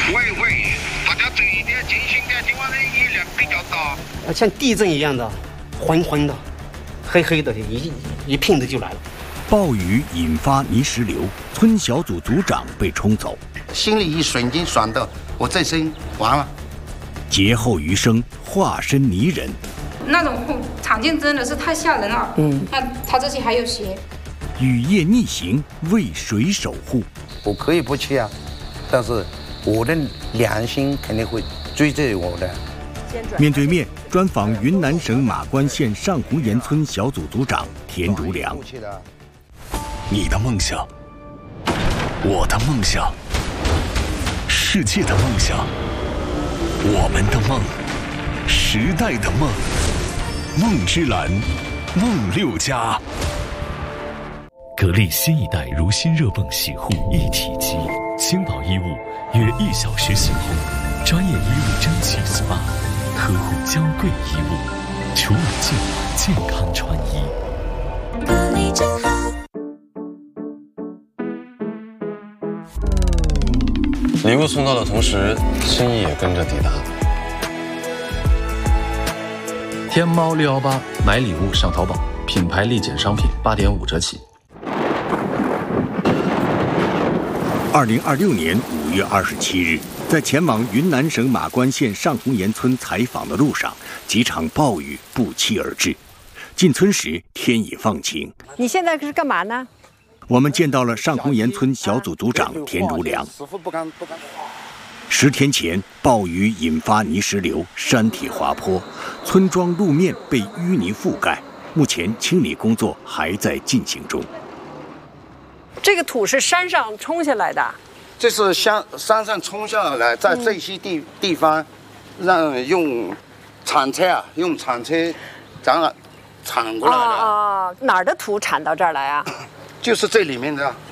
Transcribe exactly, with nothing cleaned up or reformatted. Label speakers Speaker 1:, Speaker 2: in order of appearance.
Speaker 1: 会会，大家注意点，进行点，今晚的雨量比较大。
Speaker 2: 啊，像地震一样的，昏昏的，黑黑的，一一片的就来了。
Speaker 3: 暴雨引发泥石流，村小组组长被冲走，
Speaker 4: 心里一瞬间想到，我这生完了。
Speaker 3: 劫后余生，化身泥人。
Speaker 5: 那种场景真的是太吓人了。嗯，那他这些还有鞋。
Speaker 3: 雨夜逆行，为谁守护？
Speaker 4: 我可以不去啊，但是我的良心肯定会追着我的。
Speaker 3: 面对面专访云南省马关县上红岩村小组组长田如良。
Speaker 6: 你的梦想，我的梦想，世界的梦想，我们的梦，时代的梦，梦之蓝，梦六家。
Speaker 7: 格力新一代如新热泵洗护一体机，轻薄衣物约一小时洗烘，专业衣物蒸汽 S P A， 呵护娇贵衣物，除霉净化健康穿衣。
Speaker 8: 格力真好。
Speaker 9: 礼物送到的同时，心意也跟着抵达。
Speaker 10: 天猫六幺八买礼物上淘宝，品牌立减商品八点五折起。
Speaker 3: 二零二六年五月二十七日，在前往云南省马关县上红岩村采访的路上，几场暴雨不期而至。进村时，天已放晴。
Speaker 11: 你现在是干嘛呢？
Speaker 3: 我们见到了上红岩村小组组长田如良。十天前，暴雨引发泥石流，山体滑坡，村庄路面被淤泥覆盖。目前清理工作还在进行中。
Speaker 11: 这个土是山上冲下来的，
Speaker 4: 这是山山上冲下来，在这些地、嗯、地方，让用铲车啊，用铲车，咱俩铲过来的。
Speaker 11: 啊啊，哪儿的土铲到这儿来啊？
Speaker 4: 就是这里面的。